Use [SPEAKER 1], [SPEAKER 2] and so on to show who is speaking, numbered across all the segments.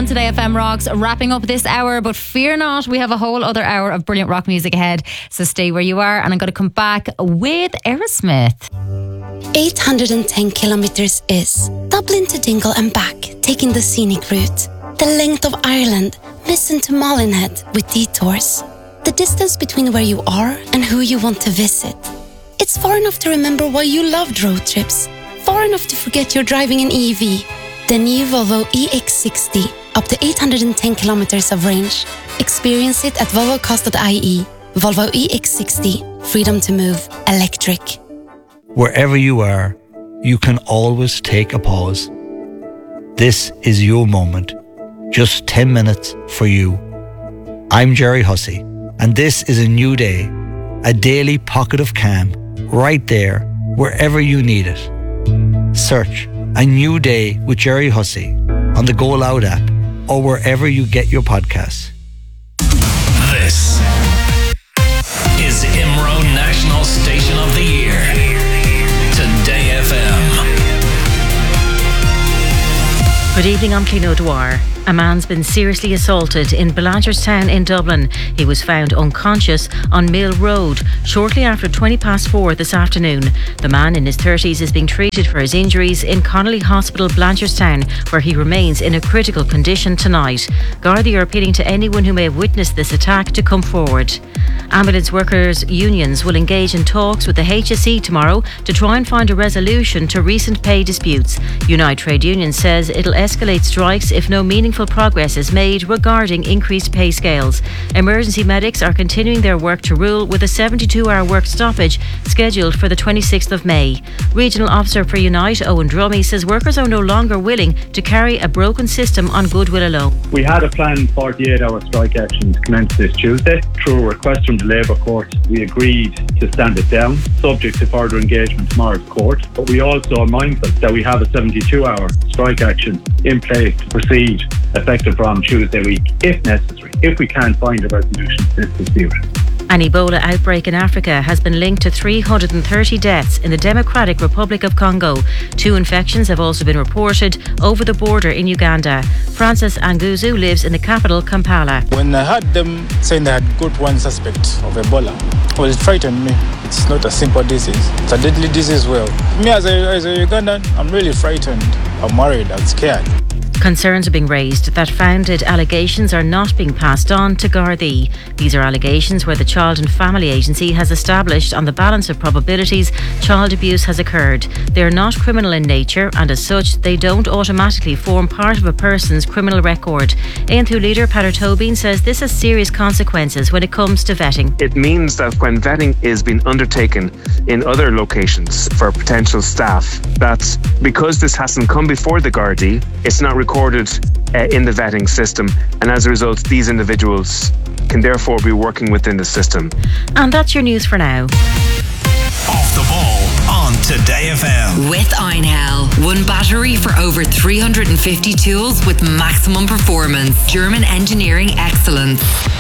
[SPEAKER 1] on Today FM Rocks, wrapping up this hour, but fear not, we have a whole other hour of brilliant rock music ahead, so stay where you are, and I'm going to come back with Aerosmith.
[SPEAKER 2] 810 kilometers is Dublin to Dingle and back, taking the scenic route. The length of Ireland, listen to Molinhead with detours. The distance between where you are and who you want to visit. It's far enough to remember why you loved road trips. Far enough to forget you're driving an EV. The new Volvo EX60, up to 810 kilometers of range. Experience it at volvocast.ie. Volvo EX60, freedom to move, electric.
[SPEAKER 3] Wherever you are, you can always take a pause. This is your moment. Just 10 minutes for you. I'm Jerry Hussey, and this is a new day. A daily pocket of calm, right there, wherever you need it. Search A New Day with Jerry Hussey on the Go Loud app or wherever you get your podcasts.
[SPEAKER 4] This is IMRO National Station of the Year. Today FM.
[SPEAKER 5] Good evening, I'm Clino Dwyer. A man's been seriously assaulted in Blanchardstown in Dublin. He was found unconscious on Mill Road shortly after 4:20 this afternoon. The man in his 30s is being treated for his injuries in Connolly Hospital, Blanchardstown, where he remains in a critical condition tonight. Gardaí are appealing to anyone who may have witnessed this attack to come forward. Ambulance workers' unions will engage in talks with the HSE tomorrow to try and find a resolution to recent pay disputes. Unite Trade Union says it'll escalate strikes if no meaningful progress is made regarding increased pay scales. Emergency medics are continuing their work to rule with a 72-hour work stoppage scheduled for the 26th of May. Regional Officer for Unite, Owen Drummy, says workers are no longer willing to carry a broken system on goodwill alone.
[SPEAKER 6] We had a planned 48-hour strike action to commence this Tuesday. Through a request from the Labour Court, we agreed to stand it down, subject to further engagement tomorrow's court. But we also are mindful that we have a 72-hour strike action in place to proceed effective from Tuesday week, if necessary, if we can't find a resolution to this dispute.
[SPEAKER 5] An Ebola outbreak in Africa has been linked to 330 deaths in the Democratic Republic of Congo. 2 infections have also been reported over the border in Uganda. Francis Anguzu lives in the capital, Kampala.
[SPEAKER 7] When I heard them saying they had got one suspect of Ebola, well, it frightened me. It's not a simple disease. It's a deadly disease. Well, me as a Ugandan, I'm really frightened. I'm worried. I'm scared.
[SPEAKER 5] Concerns are being raised that founded allegations are not being passed on to Gardaí. These are allegations where the Child and Family Agency has established on the balance of probabilities child abuse has occurred. They are not criminal in nature, and as such they don't automatically form part of a person's criminal record. ANTHU leader Peadar Tobin says this has serious consequences when it comes to vetting.
[SPEAKER 8] It means that when vetting is being undertaken in other locations for potential staff, that because this hasn't come before the Gardaí, it's not recorded in the vetting system, and as a result these individuals can therefore be working within the system.
[SPEAKER 5] And that's your news for now.
[SPEAKER 4] Off the ball on Today FM.
[SPEAKER 9] With Einhell, one battery for over 350 tools with maximum performance. German engineering excellence.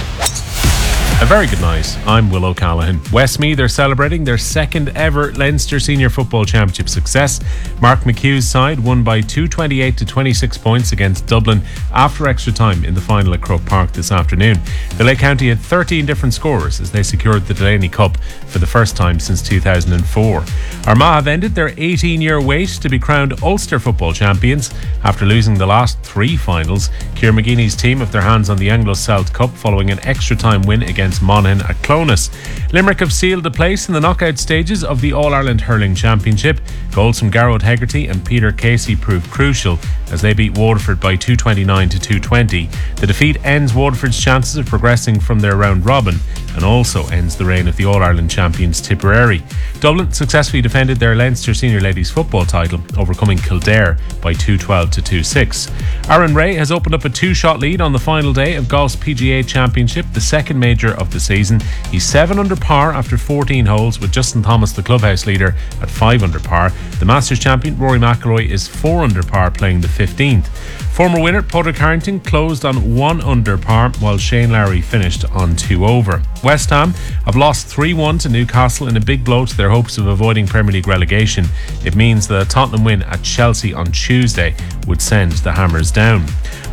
[SPEAKER 10] A very good night. I'm Will O'Callaghan. Westmeath are celebrating their second ever Leinster Senior Football Championship success. Mark McHugh's side won by 228 to 26 points against Dublin after extra time in the final at Croke Park this afternoon. The Lake County had 13 different scorers as they secured the Delaney Cup for the first time since 2004. Armagh have ended their 18-year wait to be crowned Ulster Football Champions after losing the last 3 finals. Ciara McGeeney's team have their hands on the Anglo-Celt Cup following an extra time win against Monaghan at Clones. Limerick have sealed a place in the knockout stages of the All-Ireland Hurling Championship. Goals from Garrod Hegarty and Peter Casey proved crucial as they beat Waterford by 229 to 220. The defeat ends Waterford's chances of progressing from their round robin and also ends the reign of the All-Ireland champions Tipperary. Dublin successfully defended their Leinster Senior Ladies football title, overcoming Kildare by 212 to 26. Aaron Ray has opened up a 2-shot lead on the final day of golf's PGA Championship, the second major of the season. He's 7 under par after 14 holes, with Justin Thomas, the clubhouse leader, at 5 under par. The Masters champion Rory McIlroy is 4 under par, playing the 15th. Former winner Padraig Harrington closed on 1 under par, while Shane Lowry finished on 2 over. West Ham have lost 3-1 to Newcastle in a big blow to their hopes of avoiding Premier League relegation. It means that a Tottenham win at Chelsea on Tuesday would send the Hammers down.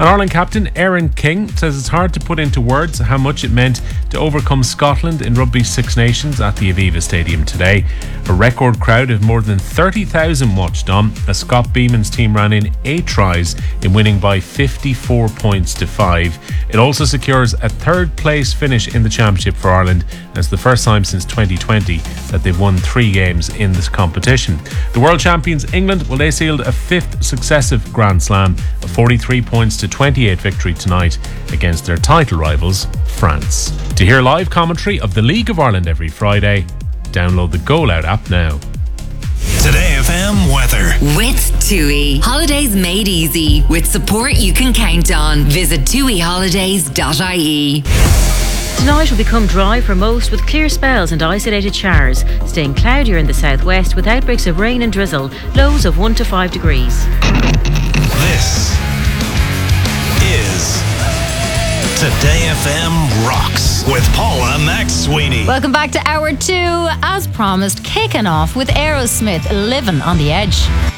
[SPEAKER 10] And Ireland captain Aaron King says it's hard to put into words how much it meant to overcome Scotland in Rugby's Six Nations at the Aviva Stadium today. A record crowd of more than 30,000 watched on as Scott Beeman's team ran in 8 tries in winning by 54 points to 5. It also secures a 3rd place finish in the championship for Ireland, and it's the first time since 2020 that they've won 3 games in this competition. The world champions England, well, they sealed a 5th successive Grand Slam, a 43 points to 28 victory tonight against their title rivals, France. To hear live commentary of the League of Ireland every Friday, download the Goal Out app now.
[SPEAKER 4] Today FM weather.
[SPEAKER 9] With TUI. Holidays made easy. With support you can count on. Visit tuiholidays.ie.
[SPEAKER 5] Tonight will become dry for most with clear spells and isolated showers, staying cloudier in the southwest with outbreaks of rain and drizzle, lows of 1 to 5 degrees.
[SPEAKER 4] This is Today FM Rocks with Paula McSweeney.
[SPEAKER 1] Welcome back to hour 2. As promised, kicking off with Aerosmith, Living on the Edge.